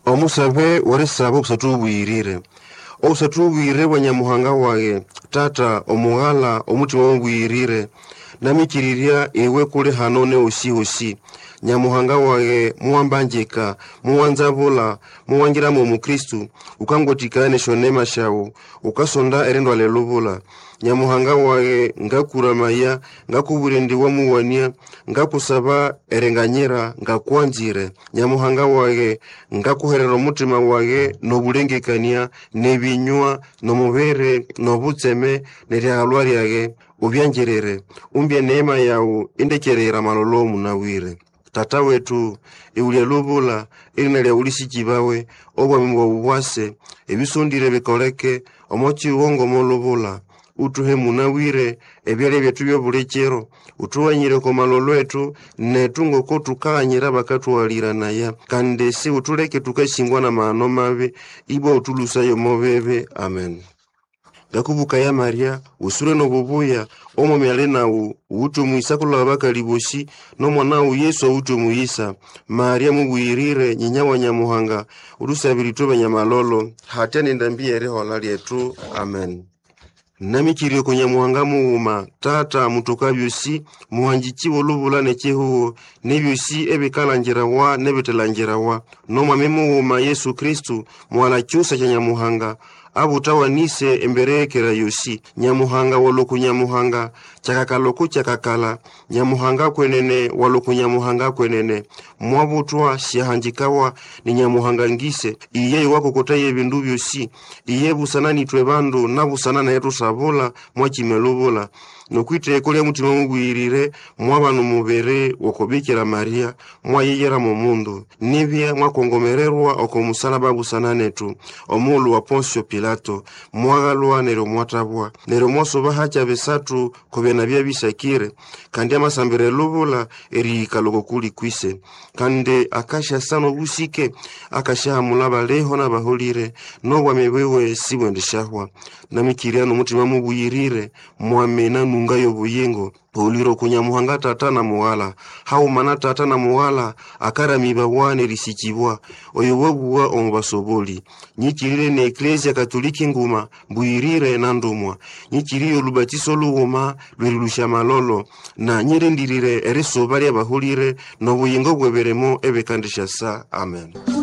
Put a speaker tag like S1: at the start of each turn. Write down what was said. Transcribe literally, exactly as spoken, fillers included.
S1: omusabe orisaba okusatu bwirire okusatu bwirire bwa Nyamuhanga wage tata omughala omutima wongwirire namikiriria ewe kuli hano ne osi osi Nyamuhanga wage muambanjika muwanzabula muwangira mu Kristu ukangotikane shonema shawo ukasonda erendo alelubula Nyamuhanga wage ngakuramaya ngakuburendiwa muwania ngakusaba erenganyira ngakwanzire Nyamuhanga wage ngakuherera mutima wage nobulengekania nebinywa nomubere nobutseme neryagalwari yage ubyanjerere umbye neema yawo indekerera malolo munawire tata wetu iulia lubula ilina lya ulisijibawe obwa mwa ubwase ebisundire bikoleke omochi uongo molubula utuhe munawire ebyale byetu byobulekero utuwanyire ko malolo etu netungo ko tukanyira bakatu walira naya kande si utuleke tukashingwa na maano mabe ibo utulusa yo mobebe amen. Gakubuka ya Maria usure no bubuya omo myale nawo utu muisakula bakaliboshi no mwana u Yesu utu muisa Maria mubwirire nyinya wa Nyamuhanga urusabirito banyamalolo hatene ndambie reho lyetu amen. Namikiriyo ko Nyamuhanga muuma tata mutokabyosi muhanjikiwo lubula nekihuo nebyosi ebikalangira wa nebetelangira wa no mwame muuma Yesu Kristu mwala cyusa cya Nyamuhanga abutawa nise emberekera yosi Nyamuhanga waloku Nyamuhanga chakakaloku chakakala Nyamuhanga kwenene waloku Nyamuhanga kwenene mwabutwa shihanjikawa ni Nyamuhanga ngise iye wako kotaye bindu byosi iye busanani twebandu nabusana yetu sabola mwachimelubula nokwite kole mutima mugwirire mwabanu mubere okobikira Maria mwayeyera mu mundu nibya mwakongomererwa okomusalaba busananetu omulu wa Poncio Pilato mwagalwa nero mwatabwa nero mwasoba hacha besatu kobena bya bisakire kandi amasambere lubula eri kaloko kuli kwise kandi akasha sano busike akasha mulaba leho na baholire no bwamewewe siwendeshahwa namikiria no mutima mubuyirire mwamena nunga yobuyengo Pauliro kunyamuhanga tata na muwala hau mana tata na muwala akara mibawane risikibwa oyowebuwa omubasoboli nyikirire ne Ecclesia Katoliki nguma mbuyirire na ndumwa nyikiriyo olubatiso luwoma lwerulusha malolo na nyirendirire erisobali abahulire no buyengo bweberemo ebekandisha sa amen.